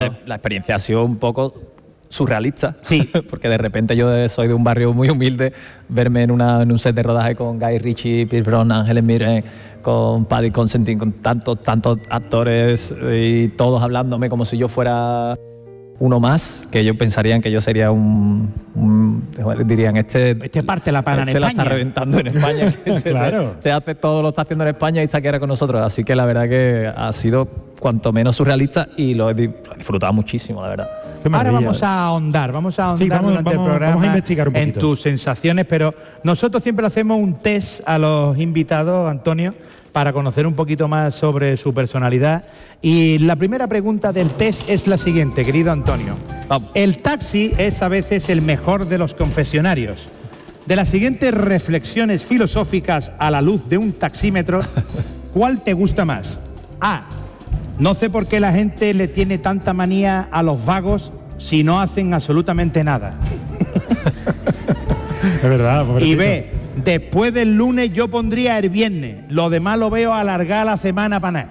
la experiencia ha sido un poco surrealista, sí, porque de repente yo soy de un barrio muy humilde, verme en un set de rodaje con Guy Ritchie, Pierce Brosnan, Helen Mirren, con Paddy Considine, con tantos actores y todos hablándome como si yo fuera uno más, que ellos pensarían que yo sería dirían, este parte la pana en España. La está España. reventando en España. Claro. Se hace todo, lo está haciendo en España y está aquí ahora con nosotros. Así que la verdad que ha sido cuanto menos surrealista y lo he disfrutado muchísimo, la verdad. Ahora vamos a ahondar sí, durante el programa vamos a investigar un poquito en tus sensaciones, pero nosotros siempre le hacemos un test a los invitados, Antonio, para conocer un poquito más sobre su personalidad. Y la primera pregunta del test es la siguiente, querido Antonio. El taxi es a veces el mejor de los confesionarios. De las siguientes reflexiones filosóficas a la luz de un taxímetro, ¿cuál te gusta más? A. No sé por qué la gente le tiene tanta manía a los vagos si no hacen absolutamente nada. Es verdad. Y B. Después del lunes yo pondría el viernes. Lo demás lo veo alargar la semana para nada.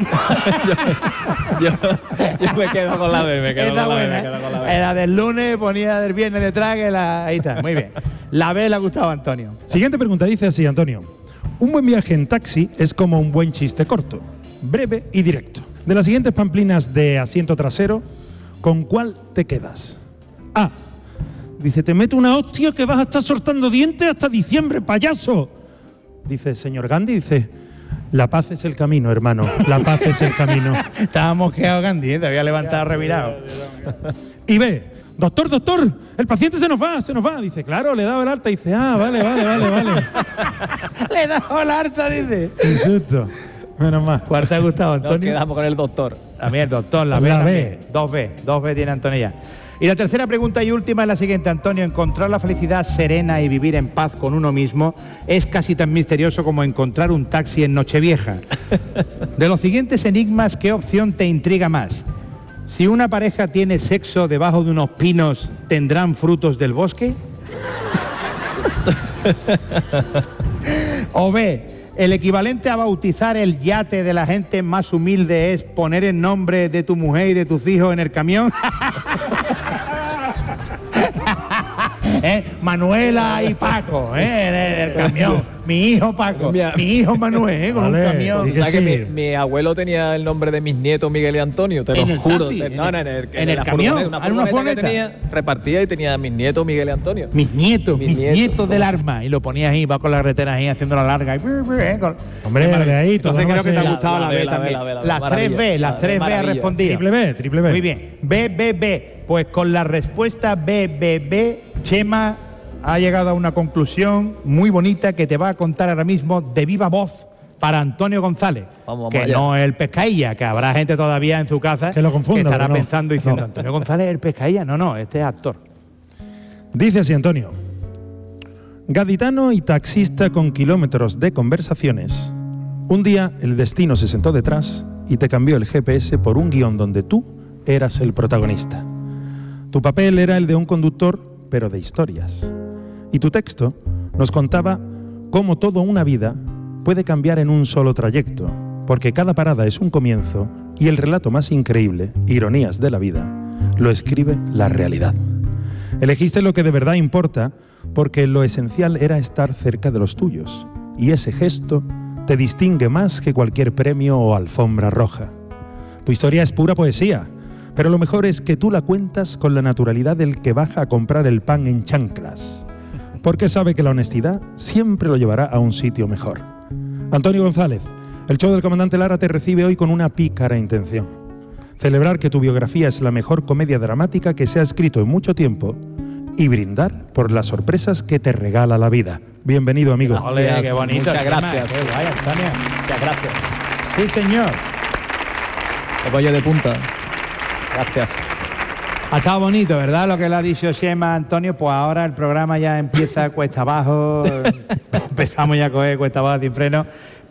yo me quedo con la B, Era del lunes, ponía del viernes detrás, ahí está, muy bien. La B le ha gustado a Antonio. Siguiente pregunta, dice así, Antonio. Un buen viaje en taxi es como un buen chiste corto, breve y directo. De las siguientes pamplinas de asiento trasero, ¿con cuál te quedas? A. Dice, te meto una hostia que vas a estar soltando dientes hasta diciembre, payaso. Dice, señor Gandhi, dice, la paz es el camino, hermano, la paz es el camino. Estábamos quedados Gandhi, te había levantado revirado. Y B, doctor, el paciente se nos va. Dice, claro, le he dado el alta. Dice, vale. Le he dado el alta, dice. Injusto. Menos mal. ¿Cuál te ha gustado, Antonio? Nos quedamos con el doctor. A mí el doctor, la B. 2B tiene Antonio ya. Y la tercera pregunta y última es la siguiente, Antonio. Encontrar la felicidad serena y vivir en paz con uno mismo es casi tan misterioso como encontrar un taxi en Nochevieja. De los siguientes enigmas, ¿qué opción te intriga más? Si una pareja tiene sexo debajo de unos pinos, ¿tendrán frutos del bosque? O B, el equivalente a bautizar el yate de la gente más humilde es poner el nombre de tu mujer y de tus hijos en el camión. Manuela y Paco, en el camión. Mi hijo Paco, mi hijo Manuel, con un camión. O sea que mi abuelo tenía el nombre de mis nietos Miguel y Antonio, te lo juro. En el camión, una furgoneta. Tenía, repartía y tenía mis nietos Miguel y Antonio. Mis nietos del arma. Y lo ponías ahí, va con la carretera ahí haciendo la larga. Hombre, de ahí todo. Entonces creo que te ha gustado la B también. Las 3B ha respondido. Triple B. Muy bien. B. Pues con la respuesta B, Chema ha llegado a una conclusión muy bonita que te va a contar ahora mismo de viva voz para Antonio González, vamos que allá. no es el Pescailla, que habrá gente todavía en su casa que lo confunda, que estará no. pensando y diciendo, Antonio González es el Pescailla. No, este es actor. Dice así, Antonio. Gaditano y taxista con kilómetros de conversaciones. Un día el destino se sentó detrás y te cambió el GPS por un guión donde tú eras el protagonista. Tu papel era el de un conductor, pero de historias. Y tu texto nos contaba cómo toda una vida puede cambiar en un solo trayecto, porque cada parada es un comienzo y el relato más increíble, ironías de la vida, lo escribe la realidad. Elegiste lo que de verdad importa porque lo esencial era estar cerca de los tuyos y ese gesto te distingue más que cualquier premio o alfombra roja. Tu historia es pura poesía, pero lo mejor es que tú la cuentas con la naturalidad del que baja a comprar el pan en chanclas, porque sabe que la honestidad siempre lo llevará a un sitio mejor. Antonio González, el show del Comandante Lara te recibe hoy con una pícara intención: celebrar que tu biografía es la mejor comedia dramática que se ha escrito en mucho tiempo y brindar por las sorpresas que te regala la vida. Bienvenido, amigo. Ole, qué bonito. Muchas gracias. Vaya, Antonio. Muchas gracias. Sí, señor. Caballo de punta. Gracias. Ha estado bonito, ¿verdad? Lo que le ha dicho Chema, Antonio. Pues ahora el programa ya empieza cuesta abajo. Empezamos ya a coger cuesta abajo sin freno,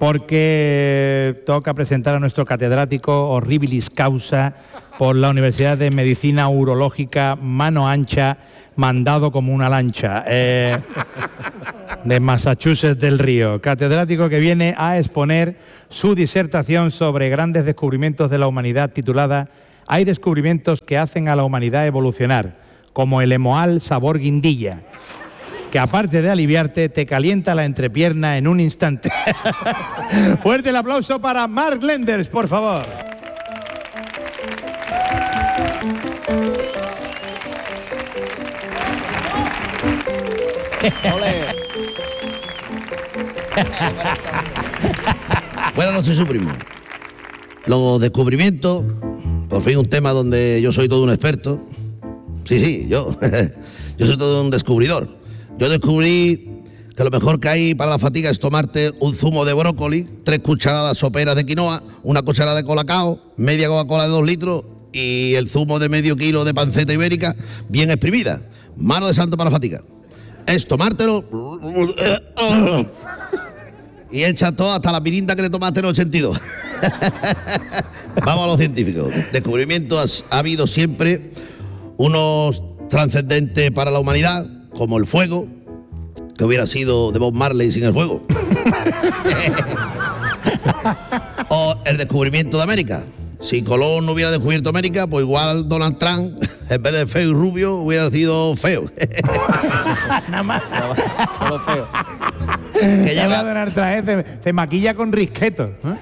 porque toca presentar a nuestro catedrático Horribilis Causa por la Universidad de Medicina Urológica, mano ancha, mandado como una lancha, de Massachusetts del Río. Catedrático que viene a exponer su disertación sobre grandes descubrimientos de la humanidad titulada hay descubrimientos que hacen a la humanidad evolucionar, como el Emoal sabor guindilla, que aparte de aliviarte, te calienta la entrepierna en un instante. Fuerte el aplauso para Mark Lenders, por favor. Buenas noches, su primo. Los descubrimientos, por fin un tema donde yo soy todo un experto. Sí, yo soy todo un descubridor. Yo descubrí que lo mejor que hay para la fatiga es tomarte un zumo de brócoli, 3 cucharadas soperas de quinoa, 1 cucharada de colacao, media Coca-Cola de 2 litros y el zumo de medio kilo de panceta ibérica bien exprimida. Mano de santo para la fatiga. Es tomártelo y echa todo hasta la pirinda que te tomaste en el 82. Vamos a los científicos. Descubrimientos ha habido siempre, unos trascendentes para la humanidad, como el fuego, que hubiera sido de Bob Marley sin el fuego. O el descubrimiento de América. Si Colón no hubiera descubierto América, pues igual Donald Trump, en vez de feo y rubio, hubiera sido feo. Nada más. Solo feo. Que lleva Donald Trump, se maquilla con risquetos, ¿eh?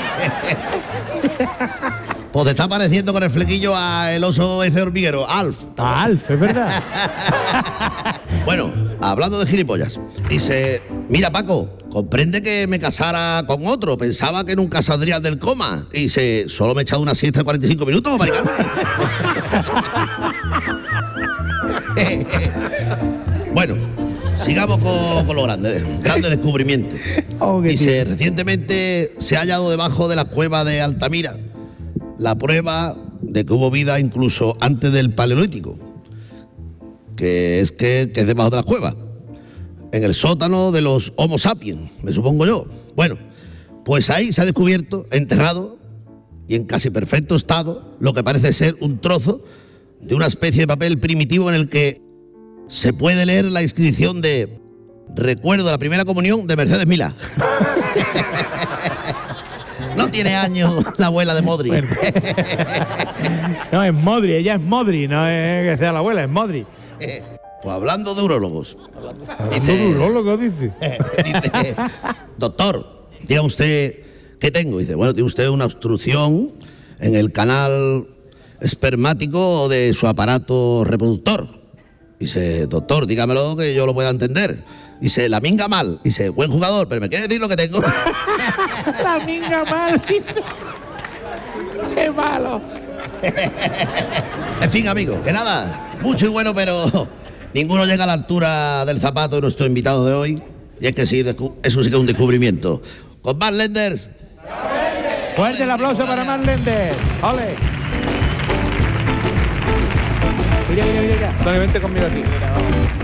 Pues te está pareciendo con el flequillo al oso ese hormiguero, Alf. Alf, es verdad. Bueno, hablando de gilipollas, dice, mira Paco, comprende que me casara con otro, pensaba que nunca saldría del coma. Y dice, solo me he echado una siesta de 45 minutos, maricarme. Bueno, sigamos con lo grande, grande descubrimiento. Dice, recientemente se ha hallado debajo de la cueva de Altamira la prueba de que hubo vida incluso antes del Paleolítico, que es debajo de las cuevas, en el sótano de los Homo sapiens, me supongo yo. Bueno, pues ahí se ha descubierto, enterrado y en casi perfecto estado, lo que parece ser un trozo de una especie de papel primitivo en el que se puede leer la inscripción de recuerdo de la primera comunión de Mercedes Milá. No tiene años la abuela de Modri. No, es Modri, ella es Modri, no es que sea la abuela, es Modri. Pues hablando de urólogos. Dice, urólogo, dice. Dice, doctor, diga usted, ¿qué tengo? Dice, bueno, tiene usted una obstrucción en el canal espermático de su aparato reproductor. Dice, doctor, dígamelo que yo lo pueda entender. Dice, la minga mal. Dice, buen jugador, pero me quiere decir lo que tengo. La minga mal. Qué malo. En fin, amigo, que nada, mucho y bueno, pero ninguno llega a la altura del zapato de nuestro invitado de hoy. Y es que sí, eso sí que es un descubrimiento. Con Mark Lenders. Fuerte el aplauso para Mark Lenders. ¡Ole! Mira. Tony, vente conmigo aquí. Mira, vamos.